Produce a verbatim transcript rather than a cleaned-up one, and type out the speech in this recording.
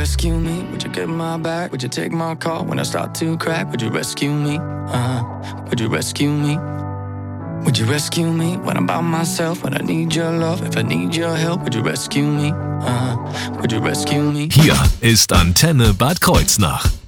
rescue me? Would you get my back? Would you take my call when I start to crack? Would you rescue me? Uh-huh. Would you rescue me? Would you rescue me when I'm by myself? When I need your love, if I need your help, would you rescue me? Uh-huh. Would you rescue me? Hier ist Antenne Bad Kreuznach.